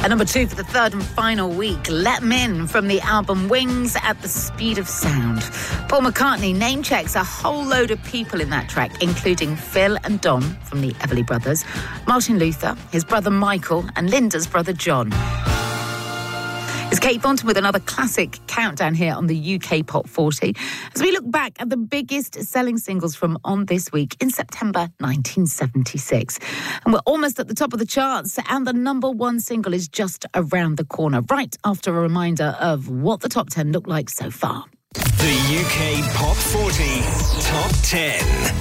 At number 2 for the third and final week, Let 'Em In from the album Wings at the Speed of Sound. Paul McCartney name-checks a whole load of people in that track, including Phil and Dom from the Everly Brothers, Martin Luther, his brother Michael, and Linda's brother John. It's Kate Thornton with another classic countdown here on the UK Pop 40 as we look back at the biggest selling singles from on this week in September 1976. And we're almost at the top of the charts, and the number one single is just around the corner, right after a reminder of what the top 10 look like so far. The UK Pop 40 Top 10.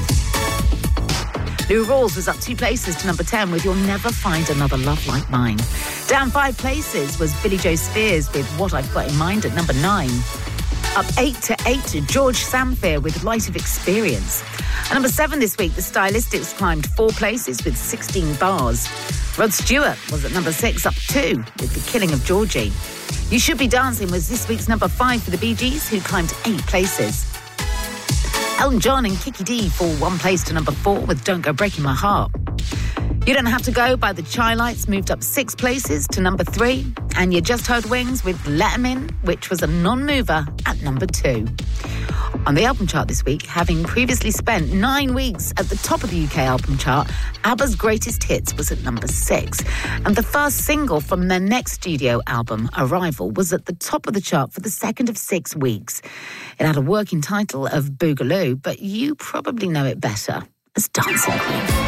Lou Rawls was up 2 places to number 10 with You'll Never Find Another Love Like Mine. Down 5 places was Billy Joe Spears with What I've Got in Mind at number 9. Up 8 to 8, George Samphire with Light of Experience. At number 7 this week, the Stylistics climbed 4 places with 16 bars. Rod Stewart was at number 6, up 2 with The Killing of Georgie. You Should Be Dancing was this week's number 5 for the Bee Gees, who climbed 8 places. Elton John and Kiki Dee fall 1 place to number 4 with Don't Go Breaking My Heart. You Don't Have to Go by the Chi-Lites moved up 6 places to number 3. And you just heard Wings with Let 'Em In, which was a non-mover at number 2. On the album chart this week, having previously spent 9 weeks at the top of the UK album chart, ABBA's Greatest Hits was at number 6. And the first single from their next studio album, Arrival, was at the top of the chart for the second of 6 weeks. It had a working title of Boogaloo, but you probably know it better as Dancing Queen.